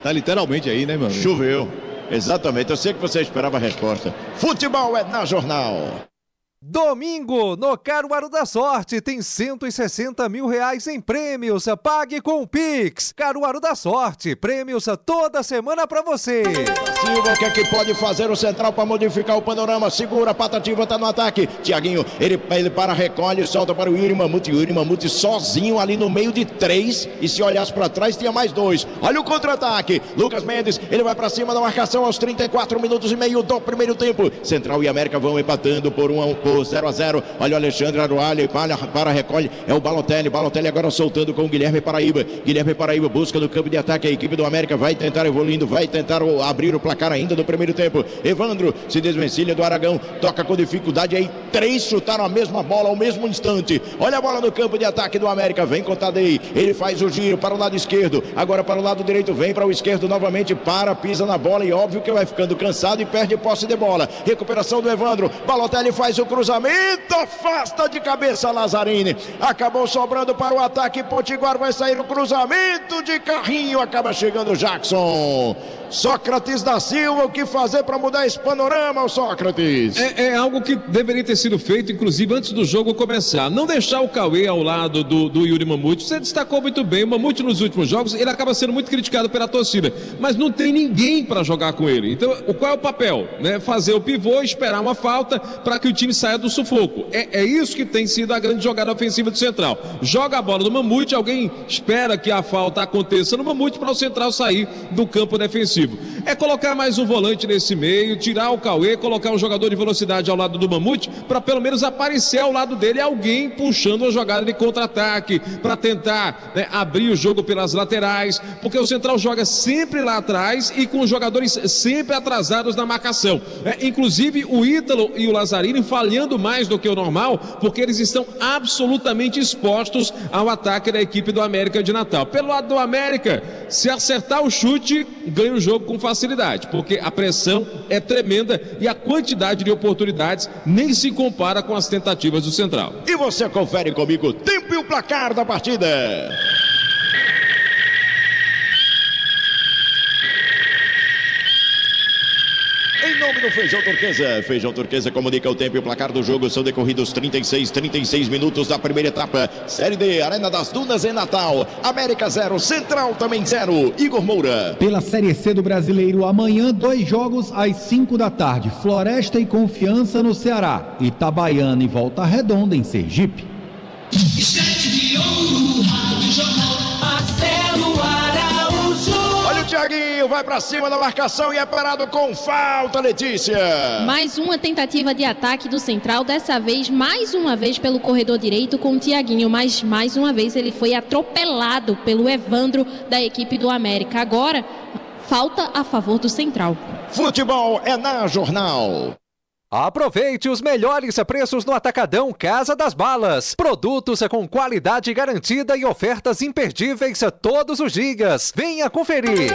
Tá literalmente aí, né, mano? Choveu. Exatamente, eu sei que você esperava a resposta. Futebol é na Jornal. Domingo, no Caruaru da Sorte, tem 160 mil reais em prêmios. Pague com o Pix. Caruaru da Sorte, prêmios toda semana pra você. Silva, o que é que pode fazer o Central para modificar o panorama? Segura, Patativa tá no ataque. Tiaguinho, ele para, recolhe, solta para o Yuri Mamute. Yuri Mamute sozinho ali no meio de 3. E se olhasse para trás, tinha mais 2. Olha o contra-ataque. Lucas Mendes, ele vai para cima da marcação aos 34 minutos e meio do primeiro tempo. Central e América vão empatando por 0-0. Olha o Alexandre Arualho, para, recolhe, é o Balotelli agora soltando com o Guilherme Paraíba busca no campo de ataque, a equipe do América vai tentar evoluindo, vai tentar abrir o placar ainda no primeiro tempo. Evandro se desvencilha do Aragão, toca com dificuldade aí, 3 chutaram a mesma bola ao mesmo instante. Olha a bola no campo de ataque do América, vem com Tadei, ele faz o giro para o lado esquerdo, agora para o lado direito, vem para o esquerdo novamente, pisa na bola e óbvio que vai ficando cansado e perde posse de bola. Recuperação do Evandro, Balotelli faz o cruzamento, afasta de cabeça Lazzarini, acabou sobrando para o ataque, Potiguar vai sair o cruzamento de carrinho, acaba chegando Jackson. Sócrates da Silva, o que fazer para mudar esse panorama, Sócrates? É algo que deveria ter sido feito, inclusive, antes do jogo começar. Não deixar o Cauê ao lado do Yuri Mamute. Você destacou muito bem, o Mamute nos últimos jogos, ele acaba sendo muito criticado pela torcida, mas não tem ninguém para jogar com ele. Então, qual é o papel? Fazer o pivô, esperar uma falta para que o time saia do sufoco. É isso que tem sido a grande jogada ofensiva do Central. Joga a bola no Mamute, alguém espera que a falta aconteça no Mamute para o Central sair do campo defensivo. É colocar mais um volante nesse meio, tirar o Cauê, colocar um jogador de velocidade ao lado do Mamute, para pelo menos aparecer ao lado dele alguém puxando a jogada de contra-ataque, para tentar abrir o jogo pelas laterais, porque o Central joga sempre lá atrás e com os jogadores sempre atrasados na marcação. Inclusive o Ítalo e o Lazzarini falhando mais do que o normal, porque eles estão absolutamente expostos ao ataque da equipe do América de Natal. Pelo lado do América, se acertar o chute, ganha o jogo com facilidade, porque a pressão é tremenda e a quantidade de oportunidades nem se compara com as tentativas do Central. E você confere comigo o tempo e o placar da partida. Em nome do Feijão Turquesa comunica o tempo e o placar do jogo. São decorridos 36 minutos da primeira etapa. Série D, Arena das Dunas em Natal. América 0, Central também 0. Igor Moura. Pela Série C do Brasileiro, amanhã 2 jogos às 5 da tarde. Floresta e Confiança no Ceará. Itabaiana e Volta Redonda em Sergipe. Olha o Tiaguinho, vai pra cima da marcação e é parado com falta, Letícia. Mais uma tentativa de ataque do Central, dessa vez, mais uma vez pelo corredor direito com o Tiaguinho, mas mais uma vez ele foi atropelado pelo Evandro da equipe do América. Agora, falta a favor do Central. Futebol é na Jornal. Aproveite os melhores preços no Atacadão Casa das Balas. Produtos com qualidade garantida e ofertas imperdíveis todos os dias. Venha conferir.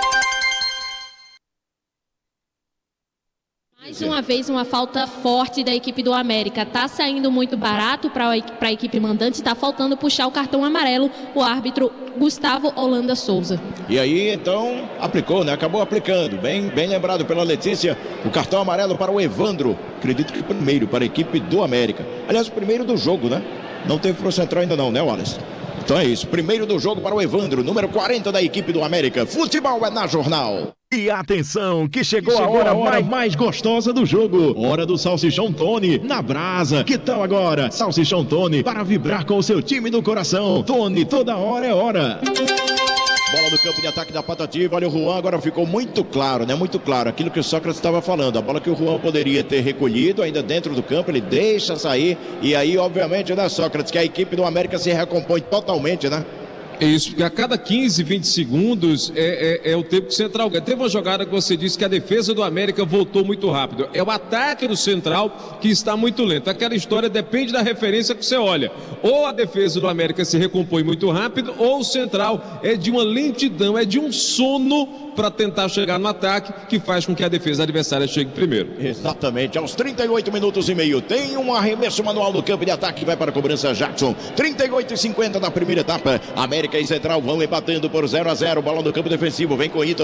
Mais uma vez uma falta forte da equipe do América. Tá saindo muito barato para a equipe mandante. Tá faltando puxar o cartão amarelo o árbitro Gustavo Holanda Souza. E aí então aplicou, acabou aplicando. Bem lembrado pela Letícia. O cartão amarelo para o Evandro. Acredito que primeiro para a equipe do América. Aliás, o primeiro do jogo, Não teve pro Central ainda não, Wallace? Então é isso. Primeiro do jogo para o Evandro, número 40 da equipe do América. Futebol é na Jornal. E atenção, que chegou a hora mais gostosa do jogo. Hora do Salsichão Tony, na brasa. Que tal agora? Salsichão Tony, para vibrar com o seu time do coração. Tony, toda hora é hora. Bola do campo de ataque da Patativa. Olha o Juan, agora ficou muito claro, Muito claro aquilo que o Sócrates estava falando. A bola que o Juan poderia ter recolhido ainda dentro do campo, ele deixa sair. E aí, obviamente, Sócrates, que a equipe do América se recompõe totalmente, É isso, porque a cada 15, 20 segundos é o tempo que o Central ganha. Teve uma jogada que você disse que a defesa do América voltou muito rápido. É o ataque do Central que está muito lento. Aquela história depende da referência que você olha. Ou a defesa do América se recompõe muito rápido, ou o Central é de uma lentidão, é de um sono para tentar chegar no ataque, que faz com que a defesa adversária chegue primeiro. Exatamente, aos 38 minutos e meio, tem um arremesso manual no campo de ataque, vai para a cobrança Jackson. 38:50 da primeira etapa, América e Central vão empatando por 0-0, bola no campo defensivo, vem com Ítalo.